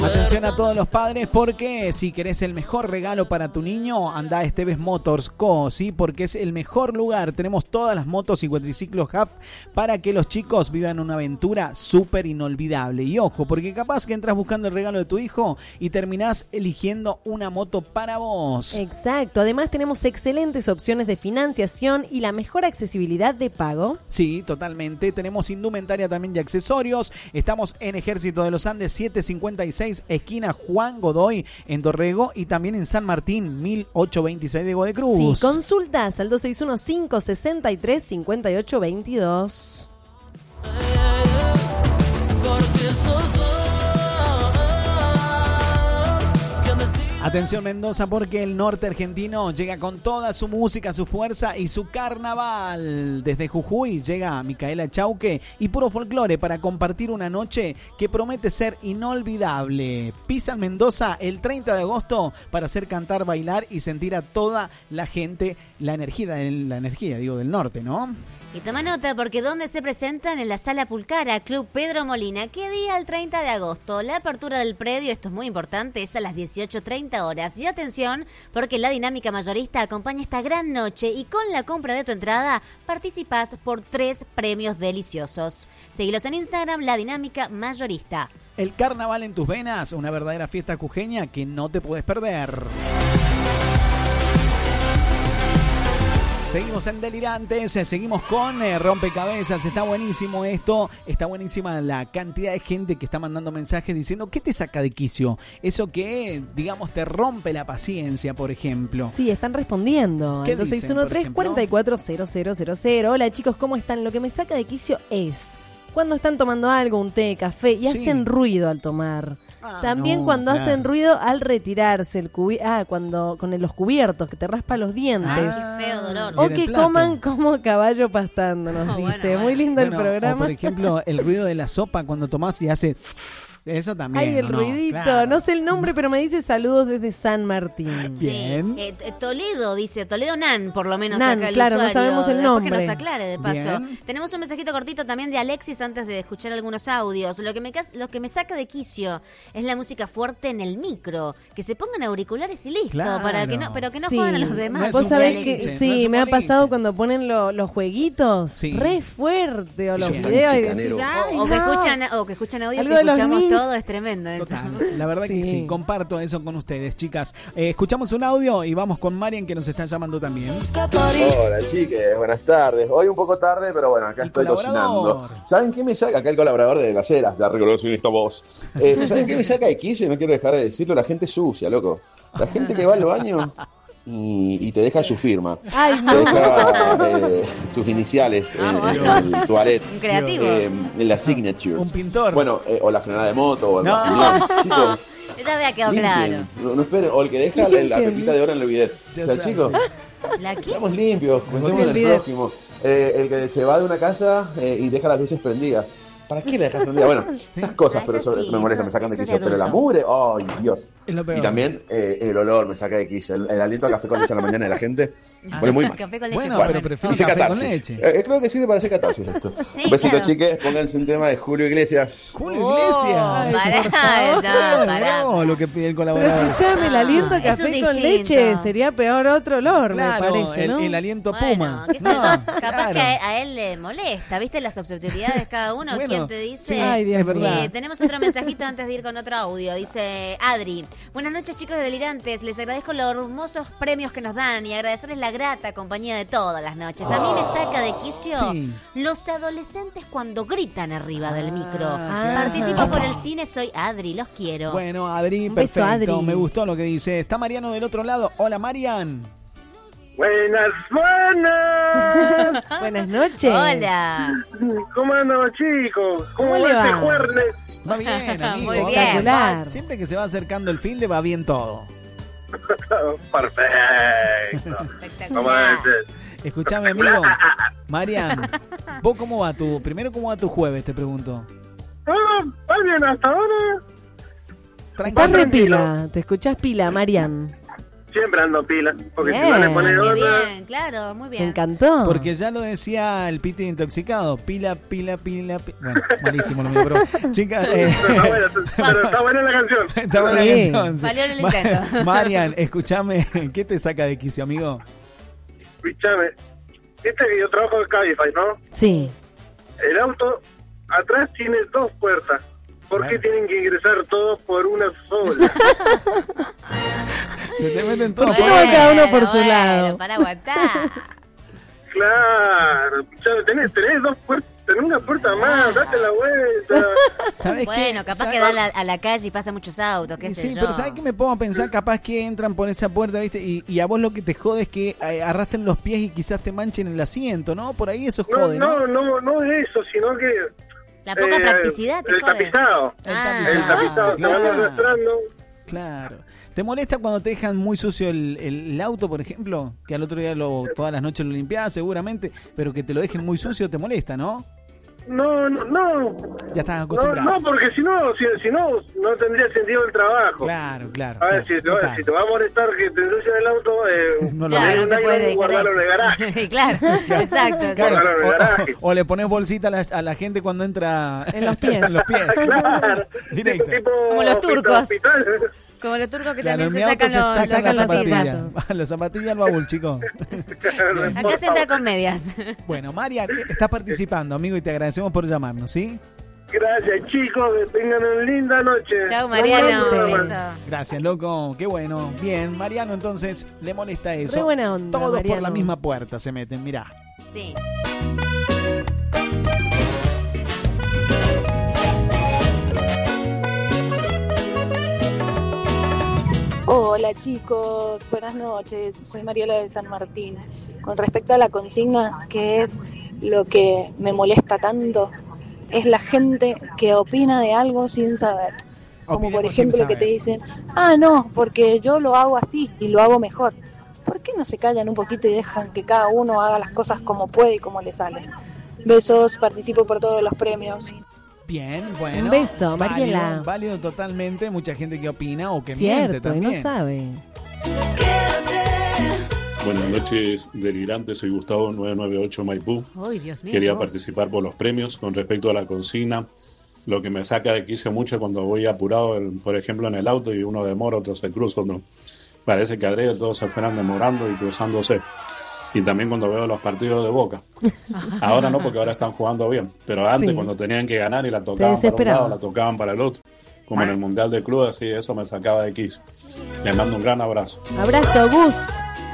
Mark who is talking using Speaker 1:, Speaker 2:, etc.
Speaker 1: Atención a todos los padres, porque si querés el mejor regalo para tu niño, anda a Esteves Motors Co, ¿sí? Porque es el mejor lugar. Tenemos todas las motos y cuatriciclos HAF para que los chicos vivan una aventura súper inolvidable. Y ojo, porque capaz que entras buscando el regalo de tu hijo y terminás eligiendo una moto para vos.
Speaker 2: Exacto. Además tenemos excelentes opciones de financiación y la mejor accesibilidad de pago.
Speaker 1: Sí, totalmente. Tenemos indumentaria también y accesorios. Estamos en Ejército de los Andes 756, esquina Juan Godoy, en Dorrego, y también en San Martín 1826 de Godoy Cruz.
Speaker 2: Sí, consultas al 261-563-5822.
Speaker 1: Atención Mendoza, porque el norte argentino llega con toda su música, su fuerza y su carnaval. Desde Jujuy llega Micaela Chauque y puro folclore para compartir una noche que promete ser inolvidable. Pisan Mendoza el 30 de agosto para hacer cantar, bailar y sentir a toda la gente la energía del norte, ¿no?
Speaker 3: Y toma nota, porque ¿dónde se presentan? En la Sala Pulcara, Club Pedro Molina. ¿Qué día? El 30 de agosto. La apertura del predio, esto es muy importante, es a las 18:30 horas. Y atención, porque la Dinámica Mayorista acompaña esta gran noche y con la compra de tu entrada participás por 3 premios deliciosos. Seguilos en Instagram, La Dinámica Mayorista.
Speaker 1: El carnaval en tus venas, una verdadera fiesta cujeña que no te puedes perder. Seguimos en Delirantes, seguimos con Rompecabezas. Está buenísimo esto, está buenísima la cantidad de gente que está mandando mensajes diciendo ¿qué te saca de quicio? Eso que, digamos, te rompe la paciencia, por ejemplo.
Speaker 2: Sí, están respondiendo.
Speaker 1: ¿Qué dicen,
Speaker 2: 2613-440000. Hola chicos, ¿cómo están? Lo que me saca de quicio es cuando están tomando algo, un té, café, y hacen ruido al tomar. También cuando hacen ruido al retirarse el cuando con los cubiertos que te raspa los dientes.
Speaker 3: Feo dolor.
Speaker 2: O que coman como caballo pastando, nos dice. Muy lindo el programa.
Speaker 1: O por ejemplo, el ruido de la sopa cuando tomás y hace... Eso también.
Speaker 2: Ay, el ruidito.
Speaker 1: Claro.
Speaker 2: No sé el nombre, pero me dice saludos desde San Martín.
Speaker 1: Bien.
Speaker 3: Sí. Toledo, dice. Toledo Nan, por lo menos.
Speaker 2: Nan,
Speaker 3: acá el
Speaker 2: claro,
Speaker 3: usuario.
Speaker 2: no sabemos el nombre.
Speaker 3: Que nos aclare, de paso.
Speaker 1: Bien.
Speaker 3: Tenemos un mensajito cortito también de Alexis antes de escuchar algunos audios. Lo que me saca de quicio es la música fuerte en el micro. Que se pongan auriculares y listo.
Speaker 1: Claro.
Speaker 3: pero que no jodan a los demás.
Speaker 2: Vos sabés
Speaker 3: Alexis.
Speaker 2: que me ha pasado cuando ponen los jueguitos re fuerte o los videos y decís,
Speaker 3: o que escuchan audios y
Speaker 2: Algo de los
Speaker 3: escuchamos
Speaker 2: niños.
Speaker 3: todo, es tremendo.
Speaker 1: Total. La verdad que sí, comparto eso con ustedes, chicas. Escuchamos un audio y vamos con Marian, que nos está llamando también.
Speaker 4: Hola, chiques, buenas tardes. Hoy un poco tarde, pero bueno, acá estoy cocinando. ¿Saben qué me saca? Acá el colaborador de Las Heras, ya reconocí esta voz. ¿Saben qué me saca de quicio? Y no quiero dejar de decirlo, la gente sucia, loco. La gente que va al baño y te deja su firma.
Speaker 2: Ay,
Speaker 4: te deja tus iniciales en el toilet.
Speaker 3: Un creativo.
Speaker 4: En la signature.
Speaker 1: Un pintor.
Speaker 4: Bueno, o la frenada de moto, o el
Speaker 1: No.
Speaker 4: bastimón. Chicos,
Speaker 3: Ya había quedado
Speaker 4: limpien.
Speaker 3: claro.
Speaker 4: No esperen. O el que deja la pepita de oro en el bidet.
Speaker 1: Ya
Speaker 4: O sea,
Speaker 1: está,
Speaker 4: chicos,
Speaker 3: ¿La qué?
Speaker 4: seamos limpios, pensemos en el prójimo. El que se va de una casa y deja las luces prendidas. ¿Para qué la dejas prendida? Bueno, esas cosas, pero
Speaker 3: Eso sí,
Speaker 4: me molestan, me sacan de
Speaker 3: eso
Speaker 4: quicio.
Speaker 3: es de
Speaker 4: Pero la
Speaker 3: adulto.
Speaker 4: mugre, ¡ay, Dios!
Speaker 1: Es lo peor.
Speaker 4: Y también el olor me saca de quicio. El aliento a café con leche a la mañana de la gente. Huele muy mal.
Speaker 3: Café con leche.
Speaker 1: Bueno,
Speaker 3: por
Speaker 1: pero
Speaker 3: lo menos.
Speaker 1: prefiero
Speaker 4: Dice
Speaker 1: café con
Speaker 4: catarsis.
Speaker 1: leche.
Speaker 4: Creo que sirve para hacer catarsis esto.
Speaker 3: Sí,
Speaker 4: Un besito,
Speaker 3: claro.
Speaker 4: chiques. Pónganse un tema de Julio Iglesias.
Speaker 1: Julio Iglesias.
Speaker 3: Pará.
Speaker 1: No, lo que pide el
Speaker 2: Pero
Speaker 1: colaborador.
Speaker 2: escuchame, el aliento a
Speaker 3: eso es
Speaker 2: café con
Speaker 3: distinto.
Speaker 2: leche sería peor otro olor,
Speaker 1: Claro,
Speaker 2: me parece, ¿no?
Speaker 1: el aliento
Speaker 3: Bueno,
Speaker 1: puma.
Speaker 3: qué sé
Speaker 1: No,
Speaker 3: yo, capaz
Speaker 1: claro.
Speaker 3: que a él le molesta, ¿viste? Las susceptibilidades de cada uno.
Speaker 1: Bueno,
Speaker 3: ¿Quién te dice?
Speaker 1: sí,
Speaker 2: Ay, Dios
Speaker 1: es verdad.
Speaker 3: Tenemos otro mensajito antes de ir con otro audio. Dice Adri: buenas noches, chicos de Delirantes. Les agradezco los hermosos premios que nos dan y agradecerles la grata compañía de todas las noches. A mí me saca de quicio
Speaker 1: Sí.
Speaker 3: los adolescentes cuando gritan arriba del micro.
Speaker 1: claro.
Speaker 3: Participo por el cine, soy Adri, los quiero.
Speaker 1: Bueno, Adri,
Speaker 2: Un beso,
Speaker 1: perfecto.
Speaker 2: Adri.
Speaker 1: Me gustó lo que dice. Está Mariano del otro lado. Hola, Marian.
Speaker 5: Buenas.
Speaker 2: Buenas noches.
Speaker 3: Hola.
Speaker 5: ¿Cómo andan, chicos?
Speaker 2: ¿Cómo le va?
Speaker 5: este jueves?
Speaker 1: Va bien, amigo.
Speaker 3: Muy bien.
Speaker 2: Espectacular.
Speaker 1: Siempre que se va acercando el fin de va bien todo.
Speaker 5: Perfecto. ¿Cómo
Speaker 3: Espectacular.
Speaker 5: es?
Speaker 1: Escuchame, amigo. Marian, ¿vos cómo va primero cómo va tu jueves, te pregunto?
Speaker 5: Va bien hasta ahora.
Speaker 2: Estás re pila, te escuchás pila, Marian.
Speaker 5: siempre ando pila. Porque
Speaker 2: Bien.
Speaker 5: si no le pones
Speaker 3: Muy
Speaker 5: onda...
Speaker 3: bien, claro, muy bien.
Speaker 2: Me encantó.
Speaker 1: Porque ya lo decía el Piti intoxicado. Pila. Bueno, malísimo lo mío, pero chicas.
Speaker 5: Pero está buena la canción.
Speaker 1: Está buena
Speaker 2: Sí.
Speaker 1: la canción. Sí.
Speaker 3: Valió el intento.
Speaker 1: Marian, escúchame, ¿qué te saca de quicio, amigo?
Speaker 5: Escuchame, viste que yo trabajo en Cabify, ¿no?
Speaker 2: Sí.
Speaker 5: El auto atrás tiene 2 puertas. ¿Por qué tienen que ingresar todos por una sola?
Speaker 1: Se te meten todos.
Speaker 2: ¿Por qué no va cada uno por su lado?
Speaker 3: Para aguantar.
Speaker 5: Claro, escuchame, tenés 2 puertas, tenés una puerta más, date la vuelta.
Speaker 1: ¿Sabes
Speaker 3: Bueno,
Speaker 1: qué?
Speaker 3: capaz
Speaker 1: ¿Sabes?
Speaker 3: que da a la calle y pasa muchos autos, qué sé
Speaker 1: Sí,
Speaker 3: yo.
Speaker 1: pero ¿sabes qué me pongo a pensar? Capaz que entran por esa puerta, ¿viste? Y a vos lo que te jode es que arrastren los pies y quizás te manchen el asiento, ¿no? Por ahí eso jode, ¿no?
Speaker 5: No es eso, sino que...
Speaker 3: La poca practicidad te
Speaker 5: el
Speaker 3: jode.
Speaker 5: tapizado.
Speaker 3: Ah.
Speaker 5: El tapizado, se van arrastrando.
Speaker 1: Claro. ¿Te molesta cuando te dejan muy sucio el auto, por ejemplo? Que al otro día todas las noches lo limpiás seguramente, pero que te lo dejen muy sucio te molesta, ¿no?
Speaker 5: No.
Speaker 1: Ya estás acostumbrado.
Speaker 5: No, porque si no tendría sentido el trabajo.
Speaker 1: Claro.
Speaker 5: A ver, si te va a molestar que te ensucian el auto,
Speaker 1: No lo
Speaker 3: Claro,
Speaker 1: veo.
Speaker 3: no se puede dedicar
Speaker 5: guardarlo en el garaje.
Speaker 3: Claro, exacto.
Speaker 1: Claro,
Speaker 5: Guardarlo en el garaje.
Speaker 1: o le pones bolsita a la gente cuando entra
Speaker 2: En los pies.
Speaker 1: en los pies.
Speaker 5: Claro.
Speaker 1: Directo.
Speaker 3: Como los turcos.
Speaker 5: Hospital.
Speaker 3: Como los turcos que
Speaker 1: Claro, en
Speaker 3: también
Speaker 1: mi auto
Speaker 3: se sacan los
Speaker 1: las
Speaker 3: zapatos.
Speaker 1: zapatillas. Las zapatillas al baúl, chicos.
Speaker 3: Acá se entra con medias.
Speaker 1: Bueno, Marian, estás participando, amigo, y te agradecemos por llamarnos, ¿sí?
Speaker 5: Gracias, chicos. Que tengan una linda noche.
Speaker 3: Chau, Mariano.
Speaker 2: Igualmente.
Speaker 3: Beso.
Speaker 1: Gracias, loco. Qué bueno. Bien, Mariano, entonces, le molesta eso.
Speaker 2: Re buena onda,
Speaker 1: Todos por
Speaker 2: Mariano.
Speaker 1: la misma puerta se meten, mirá.
Speaker 3: Sí.
Speaker 6: Hola chicos, buenas noches, soy Mariela de San Martín. Con respecto a la consigna, que es lo que me molesta tanto, es la gente que opina de algo sin saber. Como por
Speaker 1: Opinemos sin
Speaker 6: ejemplo que
Speaker 1: saber.
Speaker 6: te dicen, no, porque yo lo hago así y lo hago mejor. ¿Por qué no se callan un poquito y dejan que cada uno haga las cosas como puede y como le sale? Besos, participo por todos los premios.
Speaker 1: Bien, bueno.
Speaker 2: Un beso, Mariela.
Speaker 1: Válido, válido totalmente. Mucha gente que opina o que miente
Speaker 2: Cierto, y
Speaker 1: también.
Speaker 2: no sabe.
Speaker 7: Buenas noches, delirantes. Soy Gustavo, 998 Maipú.
Speaker 3: Ay, Dios mío.
Speaker 7: Quería
Speaker 3: vos.
Speaker 7: participar por los premios. Con respecto a la consigna, lo que me saca de quicio mucho cuando voy apurado, por ejemplo, en el auto y uno demora, otro se cruza, otro. Parece que adrede todos se fueran demorando y cruzándose. Y también cuando veo los partidos de Boca. Ahora no, porque ahora están jugando bien. Pero antes,
Speaker 2: Sí.
Speaker 7: cuando tenían que ganar y la tocaban para un
Speaker 2: desesperaba.
Speaker 7: lado, la tocaban para el otro. Como en el Mundial de Clubes, así eso me sacaba de quicio. Les mando un gran abrazo.
Speaker 2: Abrazo, Gus.